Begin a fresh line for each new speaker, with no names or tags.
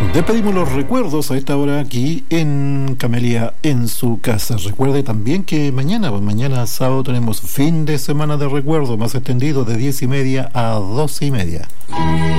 Despedimos los recuerdos a esta hora aquí en Camelia en su casa. Recuerde también que mañana sábado tenemos fin de semana de recuerdo más extendido de 10:30 a 12:30.